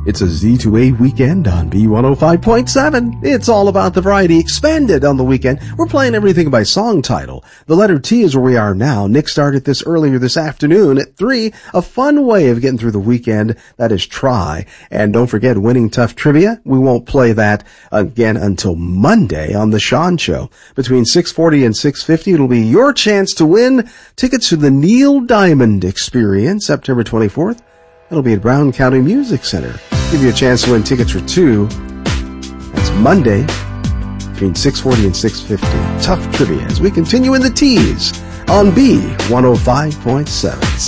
It's a Z2A weekend on B105.7. It's all about the variety expanded on the weekend. We're playing everything by song title. The letter T is where we are now. Nick started this earlier this afternoon at 3. A fun way of getting through the weekend. That is try. And don't forget Winning Tough Trivia. We won't play that again until Monday on the Sean Show. Between 6:40 and 6:50, it'll be your chance to win tickets to the Neil Diamond Experience, September 24th. It'll be at Brown County Music Center. Give you a chance to win tickets for 2. That's Monday between 6:40 and 6:50. Tough Trivia as we continue in the T's on B105.7.